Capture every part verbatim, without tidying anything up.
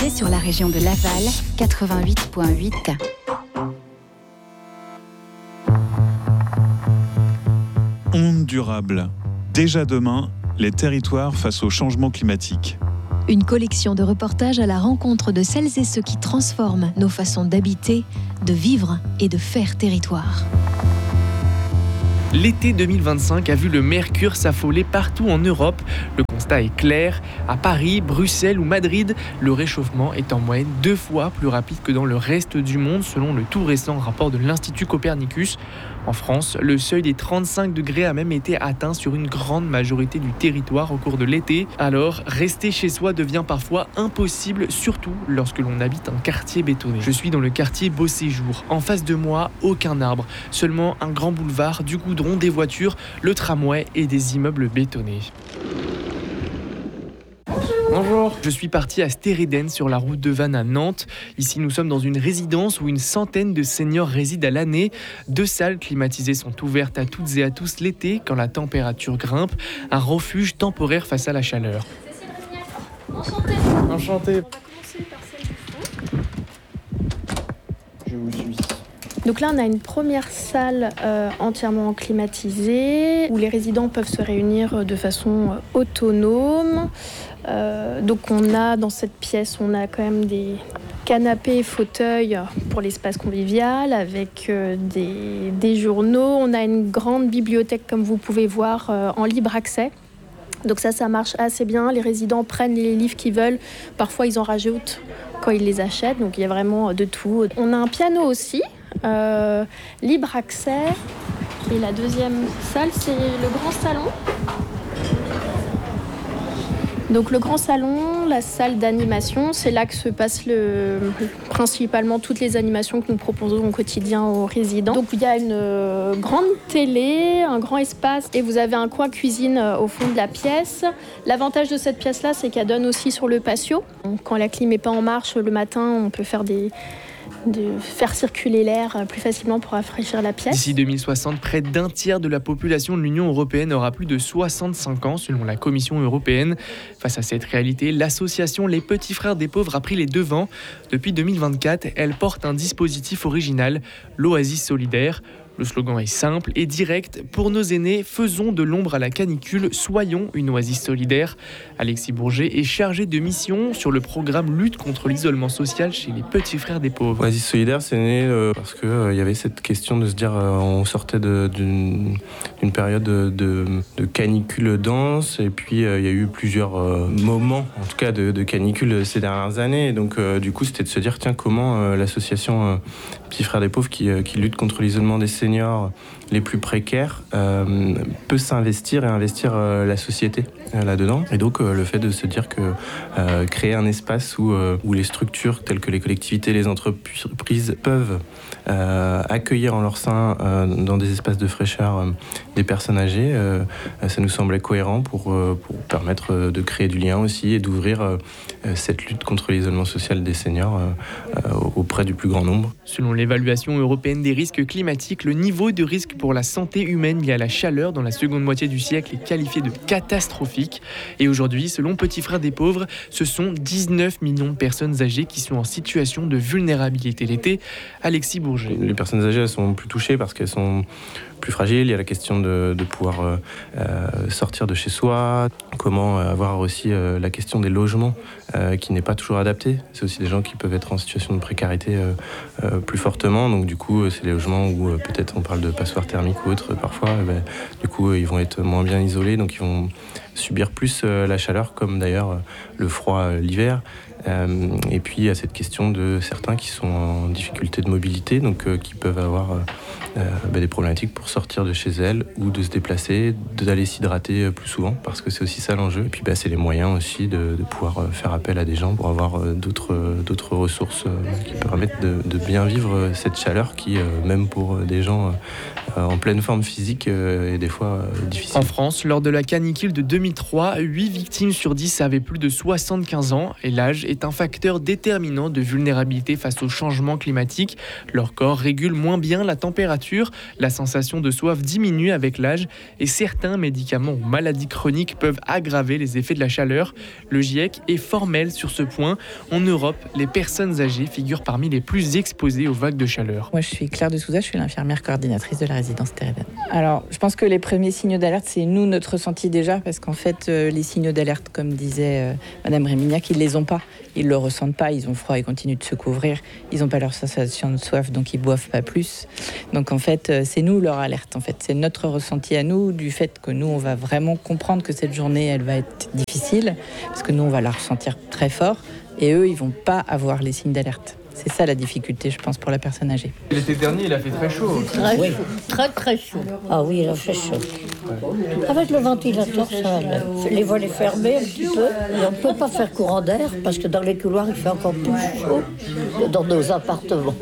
Sur la région de Laval, quatre-vingt-huit virgule huit. Onde durable. Déjà demain, les territoires face au changement climatique. Une collection de reportages à la rencontre de celles et ceux qui transforment nos façons d'habiter, de vivre et de faire territoire. L'été deux mille vingt-cinq a vu le mercure s'affoler partout en Europe. Le constat est clair. À Paris, Bruxelles ou Madrid, le réchauffement est en moyenne deux fois plus rapide que dans le reste du monde, selon le tout récent rapport de l'Institut Copernicus. En France, le seuil des trente-cinq degrés a même été atteint sur une grande majorité du territoire au cours de l'été. Alors, rester chez soi devient parfois impossible, surtout lorsque l'on habite un quartier bétonné. Je suis dans le quartier Beau Séjour. En face de moi, aucun arbre, seulement un grand boulevard, du goudron, des voitures, le tramway et des immeubles bétonnés. Bonjour. Je suis parti à Stereden sur la route de Vannes à Nantes. Ici, nous sommes dans une résidence où une centaine de seniors résident à l'année. Deux salles climatisées sont ouvertes à toutes et à tous l'été quand la température grimpe. Un refuge temporaire face à la chaleur. Enchanté. Enchanté. On va commencer par celle du fond. Je vous suis. Donc là, on a une première salle euh, entièrement climatisée où les résidents peuvent se réunir de façon euh, autonome. Euh, donc on a dans cette pièce, on a quand même des canapés et fauteuils pour l'espace convivial avec euh, des, des journaux. On a une grande bibliothèque, comme vous pouvez voir, euh, en libre accès. Donc ça, ça marche assez bien. Les résidents prennent les livres qu'ils veulent. Parfois, ils en rajoutent quand ils les achètent. Donc il y a vraiment de tout. On a un piano aussi. Euh, libre accès. Et la deuxième salle, c'est le grand salon. Donc le grand salon, la salle d'animation, c'est là que se passent le, principalement toutes les animations que nous proposons au quotidien aux résidents. Donc il y a une euh, grande télé, un grand espace et vous avez un coin cuisine euh, au fond de la pièce. L'avantage de cette pièce-là, c'est qu'elle donne aussi sur le patio. Donc, quand la clim n'est pas en marche le matin, on peut faire des... de faire circuler l'air plus facilement pour rafraîchir la pièce. D'ici deux mille soixante, près d'un tiers de la population de l'Union européenne aura plus de soixante-cinq ans, selon la Commission européenne. Face à cette réalité, l'association Les Petits Frères des Pauvres a pris les devants. Depuis deux mille vingt-quatre, elle porte un dispositif original, l'Oasis solidaire. Le slogan est simple et direct. Pour nos aînés, faisons de l'ombre à la canicule, soyons une oasis solidaire. Alexis Bourget est chargé de mission sur le programme Lutte contre l'isolement social chez les Petits Frères des Pauvres. Oasis solidaire, c'est né euh, parce qu'il euh, y avait cette question de se dire euh, on sortait de, d'une, d'une période de, de, de canicule dense et puis il euh, y a eu plusieurs euh, moments, en tout cas de, de canicule ces dernières années. Et donc euh, du coup, c'était de se dire tiens, comment euh, l'association euh, Petits Frères des Pauvres qui, euh, qui lutte contre l'isolement des seniors les plus précaires euh, peut s'investir et investir euh, la société euh, là-dedans. Et donc euh, le fait de se dire que euh, créer un espace où, euh, où les structures telles que les collectivités, les entreprises peuvent euh, accueillir en leur sein euh, dans des espaces de fraîcheur euh, des personnes âgées, euh, ça nous semblait cohérent pour, euh, pour permettre euh, de créer du lien aussi et d'ouvrir euh, cette lutte contre l'isolement social des seniors euh, euh, auprès du plus grand nombre. Selon l'évaluation européenne des risques climatiques, le niveau de risque pour la santé humaine lié à la chaleur dans la seconde moitié du siècle est qualifié de catastrophique. Et aujourd'hui, selon Petits Frères des Pauvres, ce sont dix-neuf millions de personnes âgées qui sont en situation de vulnérabilité l'été. Alexis Bourget. Les personnes âgées, elles sont plus touchées parce qu'elles sont plus fragiles. Il y a la question de, de pouvoir euh, sortir de chez soi. Comment avoir aussi euh, la question des logements euh, qui n'est pas toujours adaptée. C'est aussi des gens qui peuvent être en situation de précarité euh, euh, plus fortement. Donc du coup, c'est des logements où euh, peut-être on parle de passoires thermiques ou autres parfois. Et ben, du coup, ils vont être moins bien isolés, donc ils vont subir plus euh, la chaleur, comme d'ailleurs euh, le froid euh, l'hiver. Euh, et puis il y a cette question de certains qui sont en difficulté de mobilité, donc euh, qui peuvent avoir euh, euh, bah, des problématiques pour sortir de chez elles ou de se déplacer, d'aller s'hydrater plus souvent, parce que c'est aussi ça l'enjeu. Et puis bah, c'est les moyens aussi de, de pouvoir euh, faire appel à des gens pour avoir euh, d'autres, euh, d'autres ressources euh, qui permettent de, de bien vivre euh, cette chaleur qui, euh, même pour euh, des gens euh, en pleine forme physique, euh, est des fois euh, difficile. En France, lors de la canicule de deux mille trois, huit victimes sur dix avaient plus de soixante-quinze ans et l'âge est un facteur déterminant de vulnérabilité face au changement climatique. Leur corps régule moins bien la température, la sensation de soif diminue avec l'âge et certains médicaments ou maladies chroniques peuvent aggraver les effets de la chaleur. Le GIEC est formel sur ce point. En Europe, les personnes âgées figurent parmi les plus exposées aux vagues de chaleur. Moi, je suis Claire de Souza, je suis l'infirmière coordinatrice de la résidence Térébennes. Alors, je pense que les premiers signaux d'alerte, c'est nous, notre ressenti déjà, parce qu'en fait, euh, les signaux d'alerte, comme disait euh, Madame Rémignac, ils les ont pas. Ils le ressentent pas, ils ont froid, ils continuent de se couvrir. Ils n'ont pas leur sensation de soif, donc ils boivent pas plus. Donc en fait, euh, c'est nous leur alerte. En fait, c'est notre ressenti à nous, du fait que nous, on va vraiment comprendre que cette journée, elle va être difficile, parce que nous, on va la ressentir très fort, et eux, ils vont pas avoir les signes d'alerte. C'est ça la difficulté, je pense, pour la personne âgée. L'été dernier, il a fait très chaud. Très oui. chaud, très très chaud. Ah oui, il a fait chaud. Avec le ventilateur, ça, les volets fermés un petit peu. Et on ne peut pas faire courant d'air parce que dans les couloirs, il fait encore plus chaud que dans nos appartements.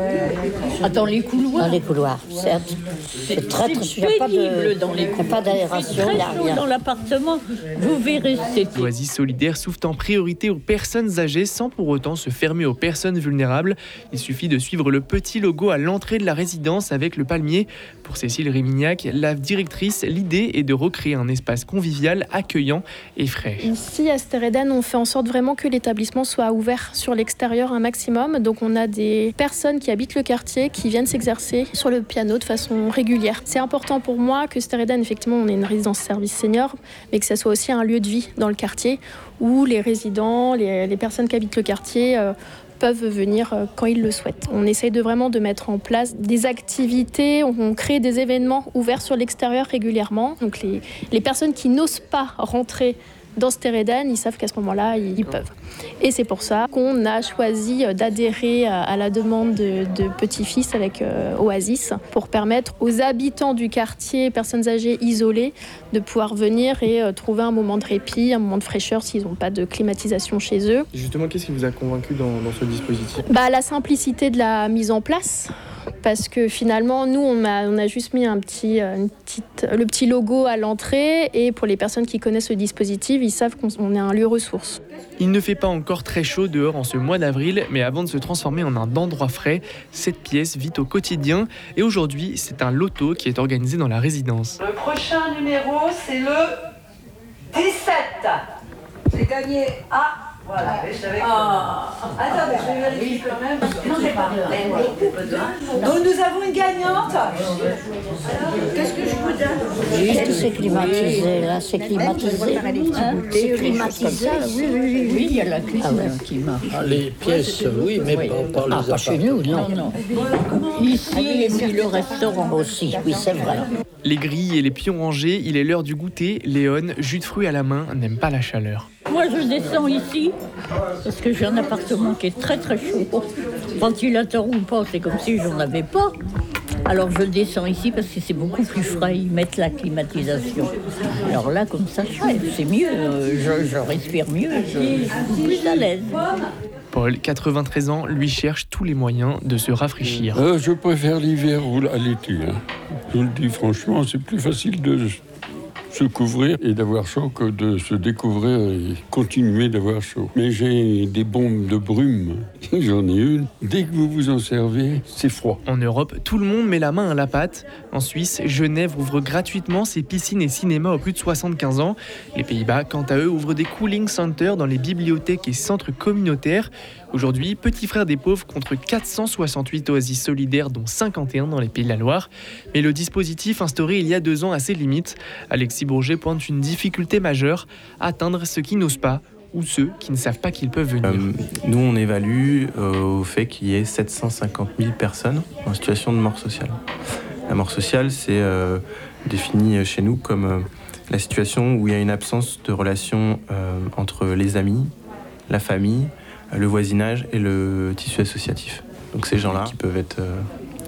Ah, dans les couloirs Dans les couloirs, certes. C'est très très chaud. Il n'y a pas de, dans les couloirs. Pas d'aération, il n'y a rien. Dans l'appartement, vous verrez. L'Oasis solidaire s'ouvre en priorité aux personnes âgées sans pour autant se fermer aux personnes vulnérables. Il suffit de suivre le petit logo à l'entrée de la résidence avec le palmier. Pour Cécile Rémignac, la directrice, l'idée est de recréer un espace convivial, accueillant et frais. Ici, à Stereden, on fait en sorte vraiment que l'établissement soit ouvert sur l'extérieur un maximum. Donc on a des personnes qui habitent le quartier qui viennent s'exercer sur le piano de façon régulière. C'est important pour moi que Stereden, effectivement, on est une résidence service senior, mais que ça soit aussi un lieu de vie dans le quartier où les résidents, les, les personnes qui habitent le quartier euh, peuvent venir quand ils le souhaitent. On essaye de vraiment de mettre en place des activités, on crée des événements ouverts sur l'extérieur régulièrement. Donc les, les personnes qui n'osent pas rentrer dans Stereden, ils savent qu'à ce moment-là, ils peuvent. Et c'est pour ça qu'on a choisi d'adhérer à la demande de, de Petit-Fils avec euh, Oasis pour permettre aux habitants du quartier, personnes âgées isolées, de pouvoir venir et euh, trouver un moment de répit, un moment de fraîcheur s'ils n'ont pas de climatisation chez eux. Et justement, qu'est-ce qui vous a convaincu dans, dans ce dispositif ? Bah, la simplicité de la mise en place. Parce que finalement, nous, on a, on a juste mis un petit, une petite, le petit logo à l'entrée. Et pour les personnes qui connaissent le dispositif, ils savent qu'on est un lieu ressource. Il ne fait pas encore très chaud dehors en ce mois d'avril, mais avant de se transformer en un endroit frais, cette pièce vit au quotidien. Et aujourd'hui, c'est un loto qui est organisé dans la résidence. Le prochain numéro, c'est le dix-sept. J'ai gagné à... Voilà, je savais que... Ah. Attends, mais je vais vérifier quand même. Non, j'ai pas. Donc nous avons une gagnante. Qu'est-ce que je vous donne ? Juste, c'est climatisé, là, c'est climatisé. Hein ? C'est climatisé. Oui, oui, oui, oui, il y a la cuisine ah ouais. qui marche. Ah, les pièces, oui, mais oui. pas, pas les ah, pas chez nous, non. non. Ici, et puis le restaurant aussi, oui, c'est vrai. Les grilles et les pions rangés, il est l'heure du goûter. Léon, jus de fruits à la main, n'aime pas la chaleur. Moi, je descends ici parce que j'ai un appartement qui est très très chaud. Ventilateur ou pas, c'est comme si j'en avais pas. Alors je descends ici parce que c'est beaucoup plus frais. Ils mettent la climatisation. Alors là, comme ça, c'est mieux. Je, je respire mieux. Je, je suis plus à l'aise. Paul, quatre-vingt-treize ans, lui cherche tous les moyens de se rafraîchir. Euh, je préfère l'hiver à l'été. Hein. Je le dis franchement, c'est plus facile de se couvrir et d'avoir chaud que de se découvrir et continuer d'avoir chaud. Mais j'ai des bombes de brume, j'en ai une. Dès que vous vous en servez, c'est froid. En Europe, tout le monde met la main à la pâte. En Suisse, Genève ouvre gratuitement ses piscines et cinémas aux plus de soixante-quinze ans. Les Pays-Bas, quant à eux, ouvrent des cooling centers dans les bibliothèques et centres communautaires. Aujourd'hui, Petit Frère des Pauvres contre quatre cent soixante-huit oasis solidaires, dont cinquante et un dans les Pays de la Loire. Mais le dispositif instauré il y a deux ans a ses limites. Alexis Bourget pointe une difficulté majeure, atteindre ceux qui n'osent pas ou ceux qui ne savent pas qu'ils peuvent venir. Euh, nous, on évalue euh, au fait qu'il y ait sept cent cinquante mille personnes en situation de mort sociale. La mort sociale, c'est euh, défini chez nous comme euh, la situation où il y a une absence de relation euh, entre les amis, la famille, le voisinage et le tissu associatif. Donc ces gens-là qui peuvent être euh, plus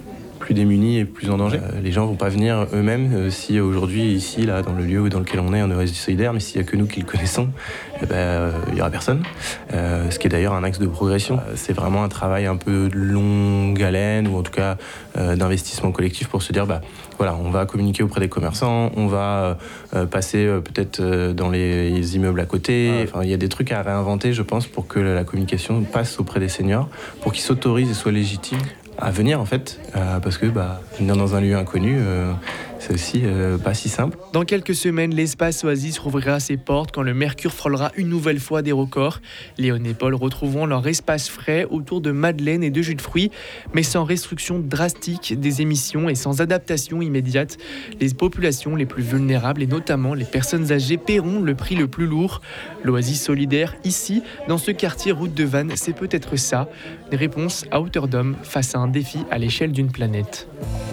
plus démunis et plus en danger. Euh, les gens vont pas venir eux-mêmes euh, si aujourd'hui, ici, là, dans le lieu dans lequel on est, un oasis solidaire, mais s'il y a que nous qui le connaissons, eh ben, euh, il y aura personne. Euh, ce qui est d'ailleurs un axe de progression. Euh, c'est vraiment un travail un peu de longue haleine, ou en tout cas euh, d'investissement collectif pour se dire, bah, voilà, on va communiquer auprès des commerçants, on va euh, passer euh, peut-être euh, dans les, les immeubles à côté. Enfin, il y a des trucs à réinventer, je pense, pour que la communication passe auprès des seniors, pour qu'ils s'autorisent et soient légitimes à venir, en fait, euh, parce que bah, venir dans un lieu inconnu, euh, c'est aussi euh, pas si simple. Dans quelques semaines, l'espace Oasis rouvrira ses portes quand le mercure frôlera une nouvelle fois des records. Léon et Paul retrouveront leur espace frais autour de madeleines et de jus de fruits, mais sans restriction drastique des émissions et sans adaptation immédiate. Les populations les plus vulnérables, et notamment les personnes âgées, paieront le prix le plus lourd. L'Oasis solidaire, ici, dans ce quartier route de Vannes, c'est peut-être ça, des réponses à hauteur d'homme face à un défi à l'échelle d'une planète.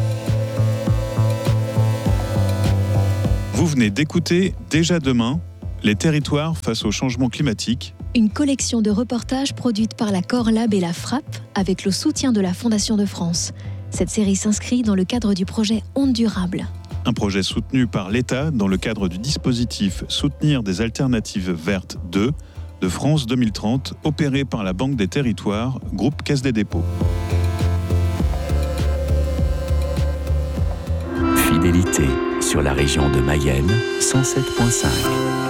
Vous venez d'écouter Déjà demain, les territoires face au changement climatique. Une collection de reportages produite par la Corlab et la Frapp avec le soutien de la Fondation de France. Cette série s'inscrit dans le cadre du projet Ondes durables. Un projet soutenu par l'État dans le cadre du dispositif Soutenir des alternatives vertes deux de France deux mille trente, opéré par la Banque des Territoires, groupe Caisse des Dépôts. Fidélité sur la région de Mayenne, cent sept virgule cinq.